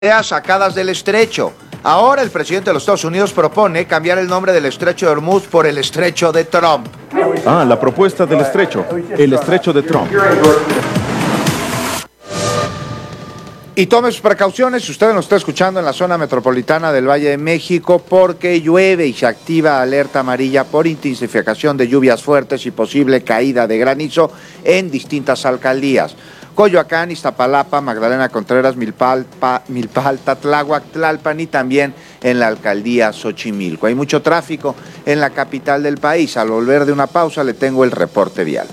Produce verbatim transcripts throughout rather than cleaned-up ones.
sacadas del estrecho. Ahora el presidente de los Estados Unidos propone cambiar el nombre del estrecho de Hormuz por el estrecho de Trump. Ah, la propuesta del estrecho, el estrecho de Trump. Y tome sus precauciones si usted nos está escuchando en la zona metropolitana del Valle de México, porque llueve y se activa alerta amarilla por intensificación de lluvias fuertes y posible caída de granizo en distintas alcaldías. Coyoacán, Iztapalapa, Magdalena Contreras, Milpalta, Milpalta, Tláhuac, Tlalpan y también en la alcaldía Xochimilco. Hay mucho tráfico en la capital del país. Al volver de una pausa le tengo el reporte vial.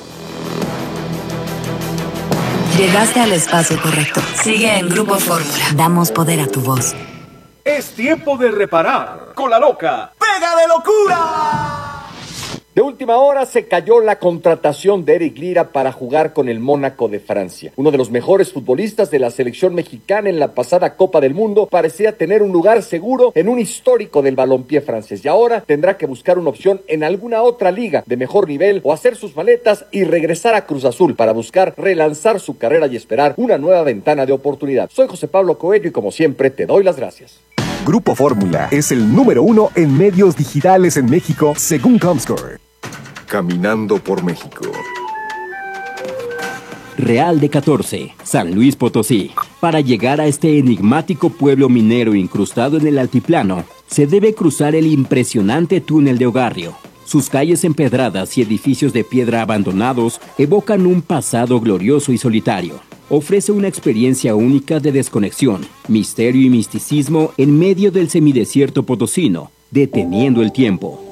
Llegaste al espacio correcto. Sigue en Grupo Fórmula. Damos poder a tu voz. Es tiempo de reparar con la loca ¡Pega de locura! De última hora se cayó la contratación de Eric Lira para jugar con el Mónaco de Francia. Uno de los mejores futbolistas de la selección mexicana en la pasada Copa del Mundo parecía tener un lugar seguro en un histórico del balompié francés. Y ahora tendrá que buscar una opción en alguna otra liga de mejor nivel o hacer sus maletas y regresar a Cruz Azul para buscar relanzar su carrera y esperar una nueva ventana de oportunidad. Soy José Pablo Coelho y como siempre te doy las gracias. Grupo Fórmula es el número uno en medios digitales en México, según Comscore. Caminando por México. Real de catorce, San Luis Potosí. Para llegar a este enigmático pueblo minero incrustado en el altiplano, se debe cruzar el impresionante túnel de Ogarrio. Sus calles empedradas y edificios de piedra abandonados evocan un pasado glorioso y solitario. Ofrece una experiencia única de desconexión, misterio y misticismo en medio del semidesierto potosino, deteniendo el tiempo.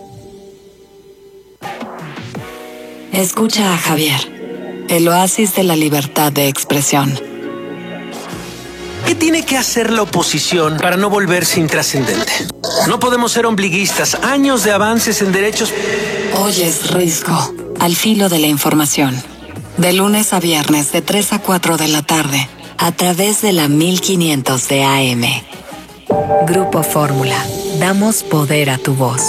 Escucha a Javier, el oasis de la libertad de expresión. ¿Qué tiene que hacer la oposición para no volverse intrascendente? No podemos ser ombliguistas. Años de avances en derechos. Oyes Risco, al filo de la información. De lunes a viernes de tres a cuatro de la tarde, a través de la mil quinientos de A M. Grupo Fórmula. Damos poder a tu voz.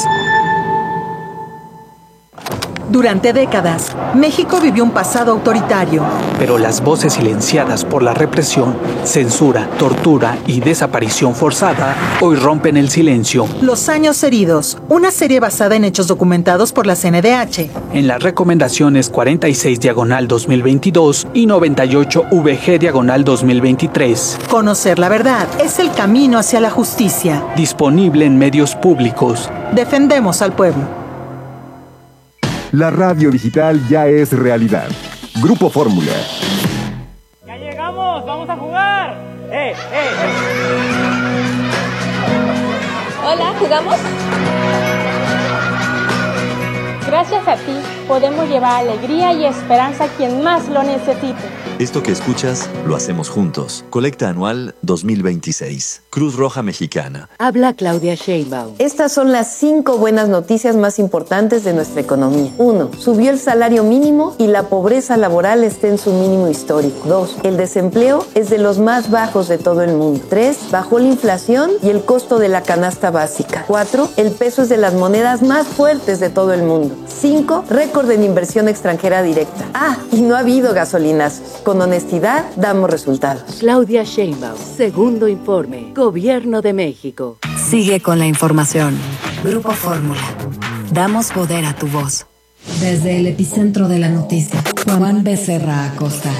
Durante décadas, México vivió un pasado autoritario. Pero las voces silenciadas por la represión, censura, tortura y desaparición forzada hoy rompen el silencio. Los años heridos, una serie basada en hechos documentados por la C N D H. En las recomendaciones cuarenta y seis diagonal dos mil veintidós y noventa y ocho V G diagonal dos mil veintitrés. Conocer la verdad es el camino hacia la justicia. Disponible en medios públicos. Defendemos al pueblo. La radio digital ya es realidad. Grupo Fórmula. ¡Ya llegamos! ¡Vamos a jugar! ¡Eh, eh, eh! Hola, ¿jugamos? Gracias a ti, podemos llevar alegría y esperanza a quien más lo necesite. Esto que escuchas, lo hacemos juntos. Colecta anual dos mil veintiséis. Cruz Roja Mexicana. Habla Claudia Sheinbaum. Estas son las cinco buenas noticias más importantes de nuestra economía. Uno, subió el salario mínimo y la pobreza laboral está en su mínimo histórico. Dos, el desempleo es de los más bajos de todo el mundo. Tres, bajó la inflación y el costo de la canasta básica. Cuatro, el peso es de las monedas más fuertes de todo el mundo. Cinco, récord en inversión extranjera directa. Ah, y no ha habido gasolinas. Con honestidad, damos resultados. Claudia Sheinbaum, segundo informe, Gobierno de México. Sigue con la información. Grupo Fórmula. Damos poder a tu voz. Desde el epicentro de la noticia, Juan Becerra Acosta.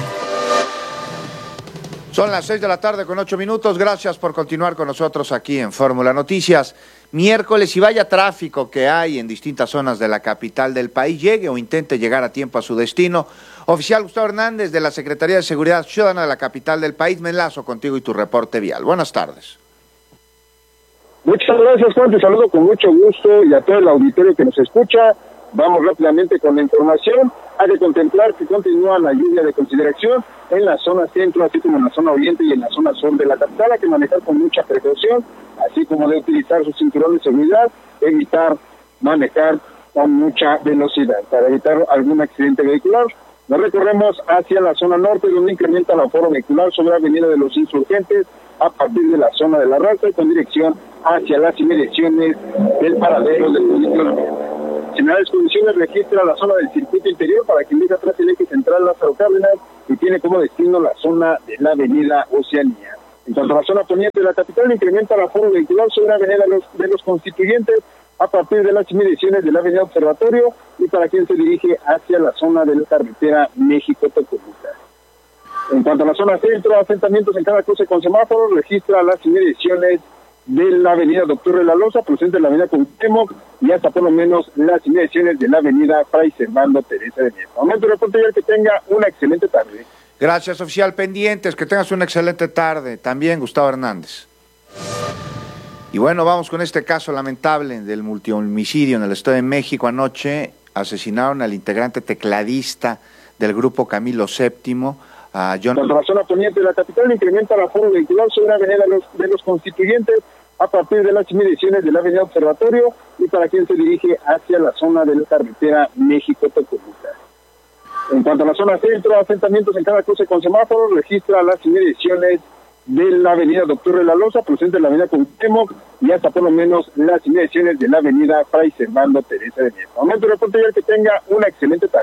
Son las seis de la tarde con ocho minutos. Gracias por continuar con nosotros aquí en Fórmula Noticias. Miércoles, y vaya tráfico que hay en distintas zonas de la capital del país. Llegue o intente llegar a tiempo a su destino. Oficial Gustavo Hernández de la Secretaría de Seguridad Ciudadana de la capital del país. Me enlazo contigo y tu reporte vial. Buenas tardes. Muchas gracias, Juan. Te saludo con mucho gusto y a todo el auditorio que nos escucha. Vamos rápidamente con la información. Hay que contemplar que continúa la lluvia de consideración en la zona centro, así como en la zona oriente y en la zona sur de la capital. Hay que manejar con mucha precaución, así como de utilizar su cinturón de seguridad, evitar manejar con mucha velocidad para evitar algún accidente vehicular. Nos recorremos hacia la zona norte, donde incrementa el aforo vehicular sobre la avenida de los Insurgentes a partir de la zona de la Raza y con dirección hacia las inmediaciones del paradero del municipio. Similares condiciones registra la zona del circuito interior para quien deja atrás el eje central Lázaro Cárdenas y tiene como destino la zona de la avenida Oceanía. En cuanto a la zona poniente de la capital, incrementa el aforo vehicular sobre la avenida de los, de los Constituyentes a partir de las inmediaciones de la avenida Observatorio y para quien se dirige hacia la zona de la carretera México-Tecoluca. En cuanto a la zona centro, asentamientos en cada cruce con semáforos, registra las inmediaciones de la avenida Doctor de la Loza, procedente de la avenida Cuauhtémoc y hasta por lo menos las inmediaciones de la avenida Fray Servando Teresa de Mier. Aumento de reporte y que tenga una excelente tarde. Gracias, oficial. Pendientes, que tengas una excelente tarde. También Gustavo Hernández. Y bueno, vamos con este caso lamentable del multihomicidio en el Estado de México. Anoche asesinaron al integrante tecladista del grupo Camilo séptimo, a John. Cuando la zona poniente de la capital incrementa el aforo vehicular sobre la avenida de los, de los Constituyentes a partir de las inmediaciones de la avenida Observatorio y para quien se dirige hacia la zona de la carretera México-Tecoluca. En cuanto a la zona centro, asentamientos en cada cruce con semáforos, registra las inmediaciones de la avenida Doctor de la Loza, procedente de la avenida Cuauhtémoc y hasta por lo menos las inmediaciones de la avenida Fray Servando Teresa de Mier. Aumento de reporte y que tenga una excelente tarde.